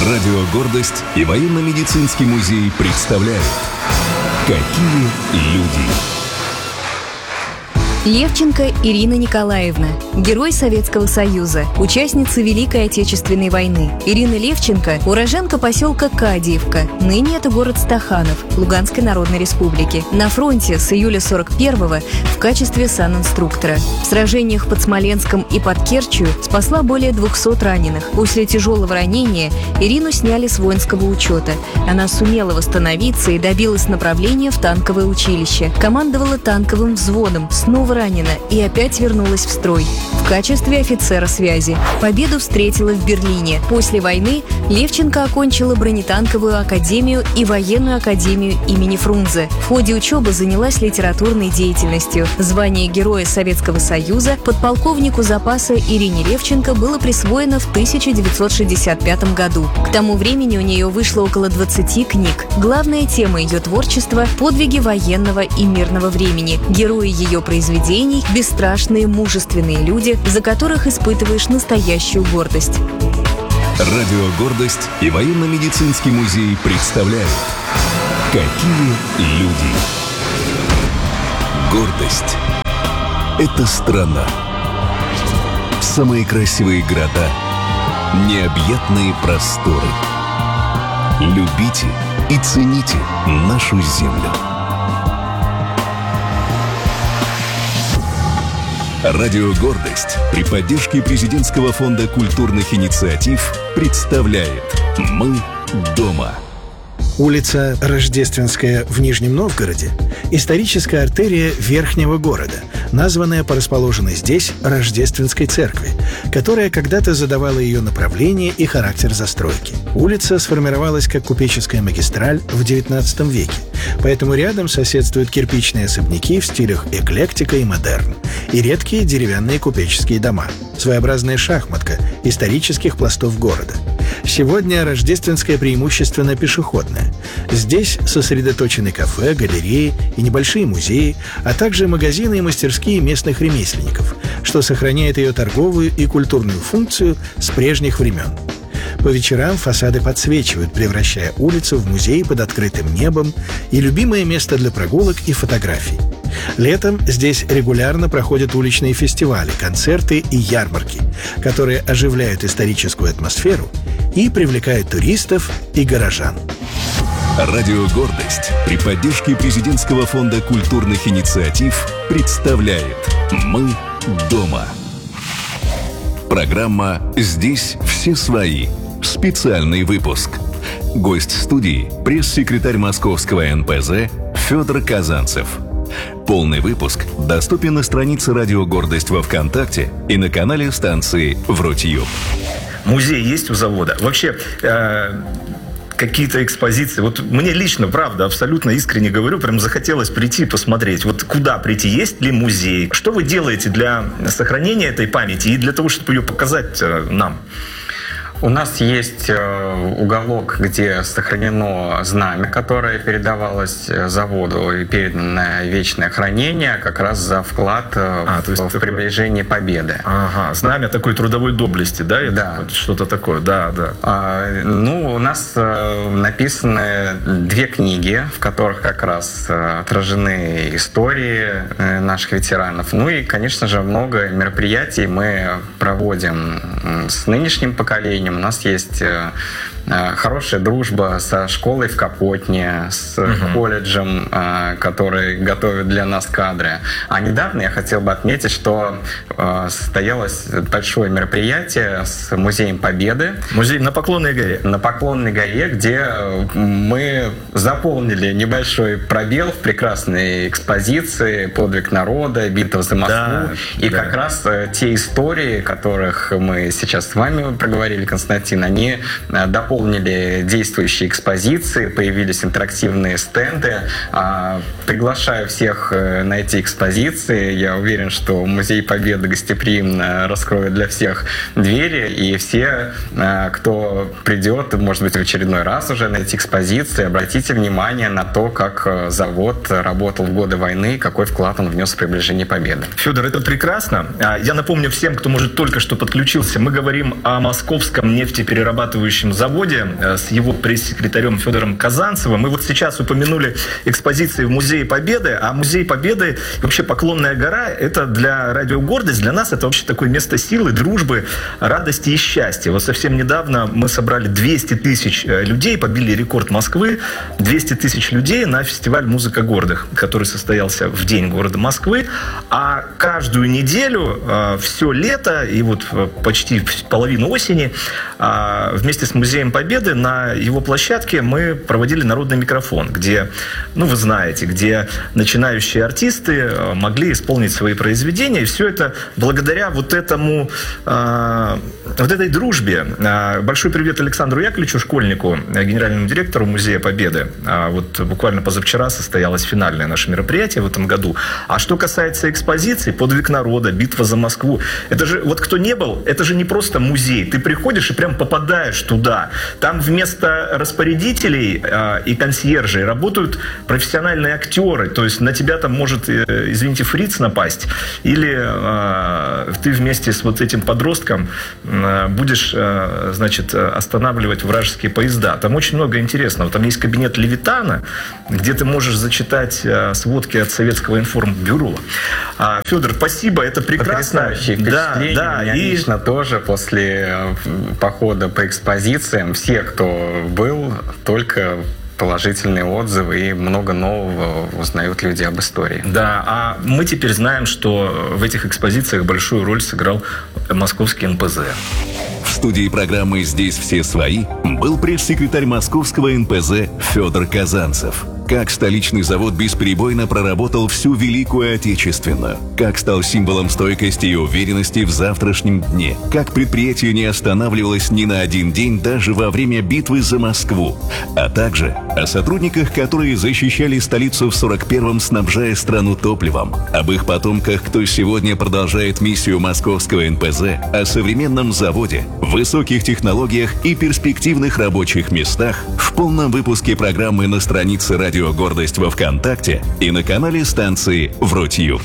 Радио «Гордость» и военно-медицинский музей представляют «Какие люди». Левченко Ирина Николаевна, герой Советского Союза, участница Великой Отечественной войны. Ирина Левченко – уроженка поселка Кадиевка, ныне это город Стаханов, Луганской Народной Республики. На фронте с июля 41-го в качестве санинструктора. В сражениях под Смоленском и под Керчью спасла более 200 раненых. После тяжелого ранения Ирину сняли с воинского учета. Она сумела восстановиться и добилась направления в танковое училище. Командовала танковым взводом, снова ранена и опять вернулась в строй в качестве офицера связи. Победу встретила в Берлине. После войны Левченко окончила бронетанковую академию и военную академию имени Фрунзе. В ходе учебы занялась литературной деятельностью. Звание Героя Советского Союза подполковнику запаса Ирине Левченко было присвоено в 1965 году. К тому времени у нее вышло около 20 книг. Главная тема ее творчества – подвиги военного и мирного времени. Герои ее произведений – бесстрашные, мужественные люди, за которых испытываешь настоящую гордость. Радио «Гордость» и военно-медицинский музей представляют «Какие люди». Гордость – это страна. Самые красивые города, необъятные просторы. Любите и цените нашу землю. Радио «Гордость» при поддержке Президентского фонда культурных инициатив представляет «Мы дома». Улица Рождественская в Нижнем Новгороде – историческая артерия Верхнего города, названная по расположенной здесь Рождественской церкви, которая когда-то задавала ее направление и характер застройки. Улица сформировалась как купеческая магистраль в XIX веке, поэтому рядом соседствуют кирпичные особняки в стилях эклектика и модерн и редкие деревянные купеческие дома, своеобразная шахматка исторических пластов города. Сегодня Рождественская преимущественно пешеходная. Здесь сосредоточены кафе, галереи и небольшие музеи, а также магазины и мастерские местных ремесленников, что сохраняет ее торговую и культурную функцию с прежних времен. По вечерам фасады подсвечивают, превращая улицу в музей под открытым небом и любимое место для прогулок и фотографий. Летом здесь регулярно проходят уличные фестивали, концерты и ярмарки, которые оживляют историческую атмосферу и привлекают туристов и горожан. Радио «Гордость» при поддержке Президентского фонда культурных инициатив представляет «Мы дома». Программа «Здесь все свои». Специальный выпуск. Гость студии – пресс-секретарь Московского НПЗ Федор Казанцев. Полный выпуск доступен на странице «Радио Гордость» во ВКонтакте и на канале станции в Рутьюб. Музей есть у завода? Вообще, какие-то экспозиции. Вот мне лично, правда, абсолютно искренне говорю, прям захотелось прийти посмотреть. Вот куда прийти? Есть ли музей? Что вы делаете для сохранения этой памяти и для того, чтобы ее показать нам? У нас есть уголок, где сохранено знамя, которое передавалось заводу и передано на вечное хранение, как раз за вклад в приближение победы. Ага, знамя такой трудовой доблести, да? Да. Вот что-то такое, да. У нас написаны 2 книги, в которых как раз отражены истории наших ветеранов. Ну и, конечно же, много мероприятий мы проводим с нынешним поколением. У нас есть хорошая дружба со школой в Капотне, с колледжем, который готовит для нас кадры. А недавно я хотел бы отметить, что состоялось большое мероприятие с Музеем Победы. Музей на Поклонной горе. На Поклонной горе, где мы заполнили небольшой пробел в прекрасной экспозиции «Подвиг народа», «Битва за Москву». Как раз те истории, которых мы сейчас с вами проговорили, Константин, они дополнили действующие экспозиции, появились интерактивные стенды. Приглашаю всех на эти экспозиции. Я уверен, что Музей Победы гостеприимно раскроет для всех двери, и все, кто придет, может быть, в очередной раз уже на эти экспозиции, обратите внимание на то, как завод работал в годы войны, какой вклад он внес в приближение победы. Федор, это прекрасно. Я напомню всем, кто, может, только что подключился, мы говорим о Московском нефтеперерабатывающем заводе, заводе с его пресс-секретарем Федором Казанцевым. Мы вот сейчас упомянули экспозиции в Музее Победы, а Музей Победы, вообще Поклонная гора, это для радио «Гордость», для нас это вообще такое место силы, дружбы, радости и счастья. Вот совсем недавно мы собрали 200 тысяч людей, побили рекорд Москвы, 200 тысяч людей на фестиваль «Музыка гордых», который состоялся в день города Москвы. А каждую неделю, все лето и вот почти половину осени вместе с Музеем Победы на его площадке мы проводили народный микрофон, где, ну, вы знаете, где начинающие артисты могли исполнить свои произведения. И все это благодаря вот этому, вот этой дружбе. Большой привет Александру Яковлевичу, школьнику, генеральному директору Музея Победы. Вот буквально позавчера состоялось финальное наше мероприятие в этом году. А что касается экспозиций, «Подвиг народа», «Битва за Москву», это же, вот кто не был, это же не просто музей. Ты приходишь и прям попадаешь туда. Там вместо распорядителей и консьержей работают профессиональные актеры. То есть на тебя там может, извините, фриц напасть. Или ты вместе с вот этим подростком будешь, значит, останавливать вражеские поезда. Там очень много интересного. Там есть кабинет Левитана, где ты можешь зачитать сводки от Советского информбюро. Федор, спасибо, это прекрасно. Потрясающее впечатление. Да, меня лично тоже после похода по экспозициям, все, кто был, только положительные отзывы и много нового узнают люди об истории. Да, а мы теперь знаем, что в этих экспозициях большую роль сыграл московский НПЗ. В студии программы «Здесь все свои» был пресс-секретарь московского НПЗ Федор Казанцев. Как столичный завод бесперебойно проработал всю Великую Отечественную, как стал символом стойкости и уверенности в завтрашнем дне, как предприятие не останавливалось ни на один день даже во время битвы за Москву, а также о сотрудниках, которые защищали столицу в 41-м, снабжая страну топливом, об их потомках, кто сегодня продолжает миссию московского НПЗ, о современном заводе, высоких технологиях и перспективных рабочих местах в полном выпуске программы на странице «Радио Гордость» во ВКонтакте и на канале станции в Рутюб.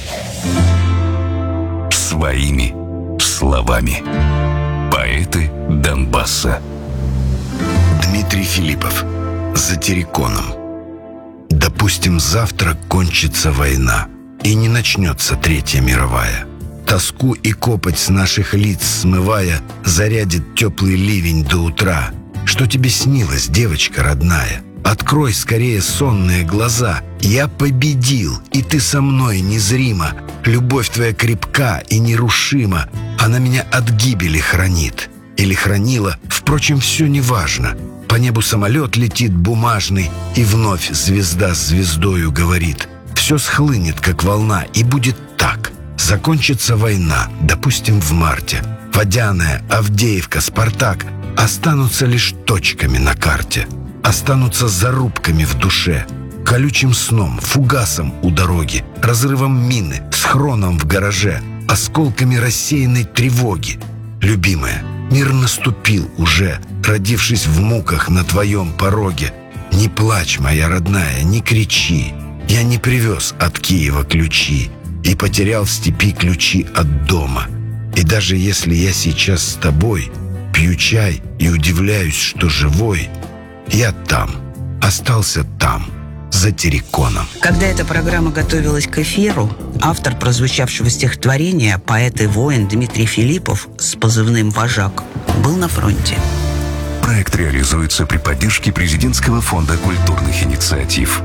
Своими словами. Поэты Донбасса. Дмитрий Филиппов. За терриконом. Допустим, завтра кончится война, и не начнется Третья мировая. Тоску и копоть с наших лиц смывая, зарядит теплый ливень до утра. Что тебе снилось, девочка родная? Открой скорее сонные глаза. Я победил, и ты со мной незримо. Любовь твоя крепка и нерушима. Она меня от гибели хранит. Или хранила, впрочем, все неважно. По небу самолет летит бумажный, и вновь звезда с звездою говорит: все схлынет, как волна, и будет так. Закончится война, допустим, в марте. Водяная, Авдеевка, Спартак останутся лишь точками на карте. Останутся зарубками в душе, колючим сном, фугасом у дороги, разрывом мины, схроном в гараже, осколками рассеянной тревоги. Любимая, мир наступил уже, родившись в муках на твоем пороге. Не плачь, моя родная, не кричи. Я не привез от Киева ключи и потерял в степи ключи от дома. И даже если я сейчас с тобой пью чай и удивляюсь, что живой, я там, остался там, за терриконом. Когда эта программа готовилась к эфиру, автор прозвучавшего стихотворения, поэт и воин Дмитрий Филиппов с позывным «Вожак» был на фронте. Проект реализуется при поддержке Президентского фонда культурных инициатив.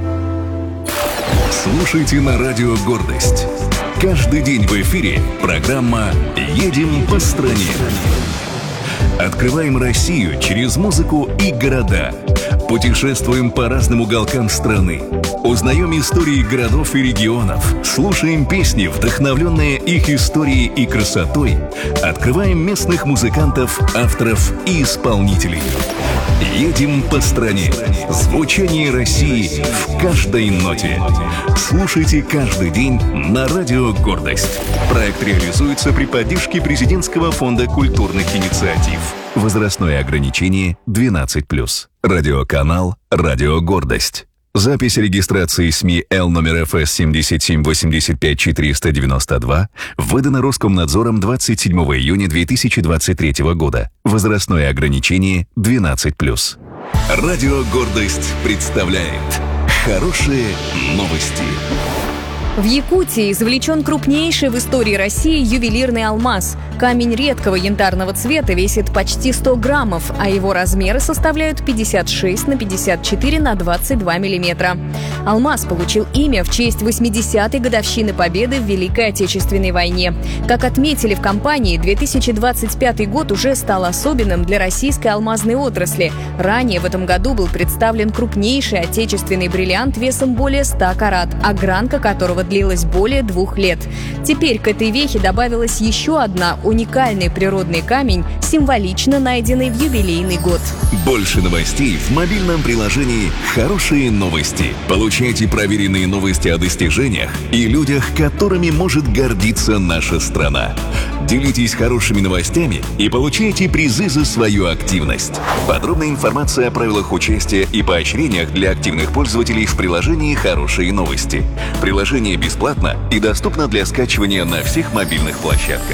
Слушайте на радио «Гордость». Каждый день в эфире программа «Едем по стране». Открываем Россию через музыку и города. Путешествуем по разным уголкам страны. Узнаем истории городов и регионов. Слушаем песни, вдохновленные их историей и красотой. Открываем местных музыкантов, авторов и исполнителей. Едем по стране. Звучание России в каждой ноте. Слушайте каждый день на радио «Гордость». Проект реализуется при поддержке Президентского фонда культурных инициатив. Возрастное ограничение 12+. Радиоканал «Радио Гордость». Запись регистрации СМИ Л номер ФС 7785492 выдана Роскомнадзором 27 июня 2023 года. Возрастное ограничение 12+. Радио «Гордость» представляет хорошие новости. В Якутии извлечен крупнейший в истории России ювелирный алмаз. Камень редкого янтарного цвета весит почти 100 граммов, а его размеры составляют 56 на 54 на 22 миллиметра. Алмаз получил имя в честь 80-й годовщины победы в Великой Отечественной войне. Как отметили в компании, 2025 год уже стал особенным для российской алмазной отрасли. Ранее в этом году был представлен крупнейший отечественный бриллиант весом более 100 карат, огранка которого длилась более 2 лет. Теперь к этой вехе добавилась еще одна — уникальный природный камень, символично найденный в юбилейный год. Больше новостей в мобильном приложении «Хорошие новости». Получайте проверенные новости о достижениях и людях, которыми может гордиться наша страна. Делитесь хорошими новостями и получайте призы за свою активность. Подробная информация о правилах участия и поощрениях для активных пользователей в приложении «Хорошие новости». Приложение бесплатно и доступно для скачивания на всех мобильных площадках.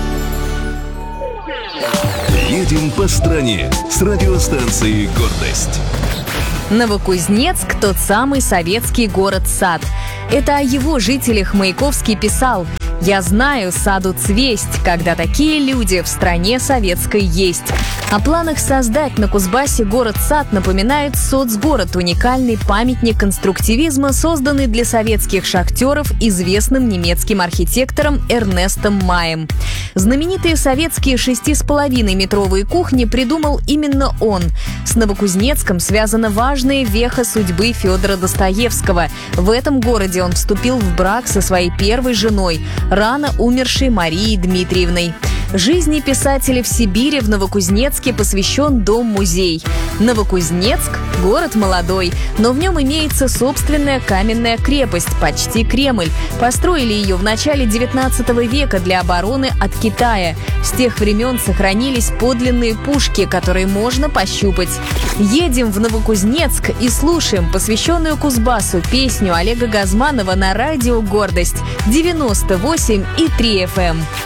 Едем по стране с радиостанцией «Гордость». Новокузнецк – тот самый советский город-сад. Это о его жителях Маяковский писал: «Я знаю саду цвесть, когда такие люди в стране советской есть». О планах создать на Кузбассе город-сад напоминает соцгород, уникальный памятник конструктивизма, созданный для советских шахтеров известным немецким архитектором Эрнестом Маем. Знаменитые советские 6,5-метровые кухни придумал именно он. С Новокузнецком связана важная веха судьбы Федора Достоевского. В этом городе он вступил в брак со своей первой женой, рано умершей Марией Дмитриевной. Жизни писателя в Сибири в Новокузнецке посвящен дом-музей. Новокузнецк – город молодой, но в нем имеется собственная каменная крепость, почти Кремль. Построили ее в начале 19 века для обороны от Китая. С тех времен сохранились подлинные пушки, которые можно пощупать. Едем в Новокузнецк и слушаем посвященную Кузбассу песню Олега Газманова на радио «Гордость» 98,3 FM.